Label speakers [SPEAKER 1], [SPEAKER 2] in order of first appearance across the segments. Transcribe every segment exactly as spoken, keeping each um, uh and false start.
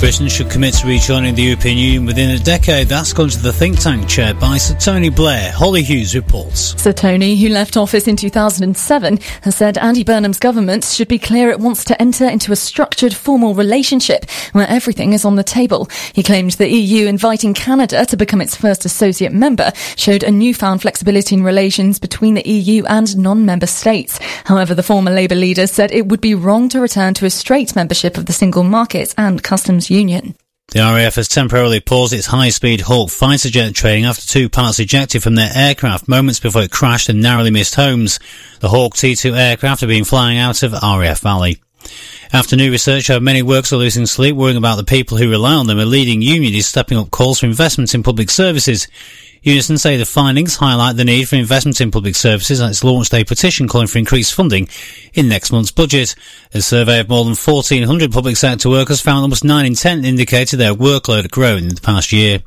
[SPEAKER 1] Britain should commit to rejoining the European Union within a decade. That's according to the think tank chaired by Sir Tony Blair. Holly Hughes reports.
[SPEAKER 2] Sir Tony, who left office in two thousand seven, has said Andy Burnham's government should be clear it wants to enter into a structured, formal relationship where everything is on the table. He claimed the E U inviting Canada to become its first associate member showed a newfound flexibility in relations between the E U and non-member states. However, the former Labour leader said it would be wrong to return to a straight membership of the single market and customs union.
[SPEAKER 1] The R A F has temporarily paused its high-speed Hawk fighter jet training after two pilots ejected from their aircraft moments before it crashed and narrowly missed homes. The Hawk T two aircraft have been flying out of R A F Valley. After new research showed many workers are losing sleep worrying about the people who rely on them, a leading union is stepping up calls for investment in public services. Unison say the findings highlight the need for investment in public services and it's launched a petition calling for increased funding in next month's budget. A survey of more than fourteen hundred public sector workers found almost nine in ten indicated their workload had grown in the past year.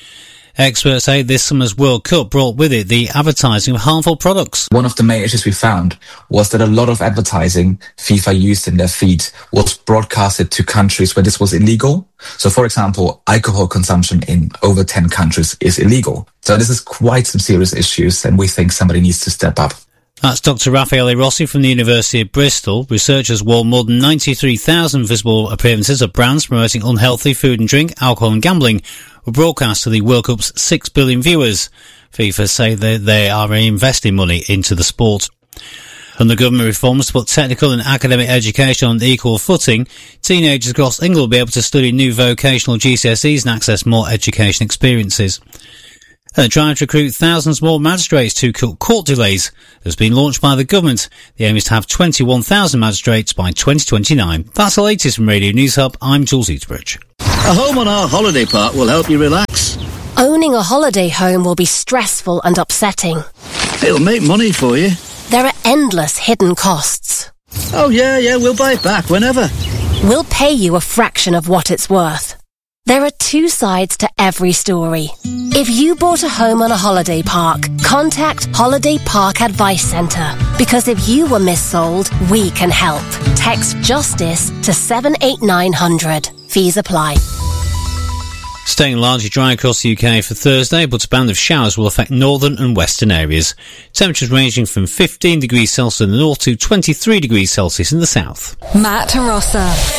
[SPEAKER 1] Experts say this summer's World Cup brought with it the advertising of harmful products.
[SPEAKER 3] One of the main issues we found was that a lot of advertising FIFA used in their feed was broadcasted to countries where this was illegal. So, for example, alcohol consumption in over ten countries is illegal. So this is quite some serious issues, and we think somebody needs to step up.
[SPEAKER 1] That's Doctor Raffaele Rossi from the University of Bristol. Researchers warned more than ninety-three thousand visible appearances of brands promoting unhealthy food and drink, alcohol and gambling were broadcast to the World Cup's six billion viewers. FIFA say that they are investing money into the sport. And the government reforms to put technical and academic education on equal footing, teenagers across England will be able to study new vocational G C S Es and access more education experiences. And trying to recruit thousands more magistrates to cut court delays has been launched by the government. The aim is to have twenty-one thousand magistrates by twenty twenty-nine. That's the latest from Radio News Hub. I'm Jules Eatsbridge.
[SPEAKER 4] A home on our holiday park will help you relax.
[SPEAKER 5] Owning a holiday home will be stressful and upsetting.
[SPEAKER 4] It'll make money for you.
[SPEAKER 5] There are endless hidden costs.
[SPEAKER 4] Oh yeah, yeah, we'll buy it back whenever.
[SPEAKER 5] We'll pay you a fraction of what it's worth. There are two sides to every story. If you bought a home on a holiday park, contact Holiday Park Advice Centre. Because if you were missold, we can help. Text JUSTICE to seven eight nine hundred. Fees apply.
[SPEAKER 1] Staying largely dry across the U K for Thursday, but a band of showers will affect northern and western areas. Temperatures ranging from fifteen degrees Celsius in the north to twenty-three degrees Celsius in the south.
[SPEAKER 6] Matt Rossa.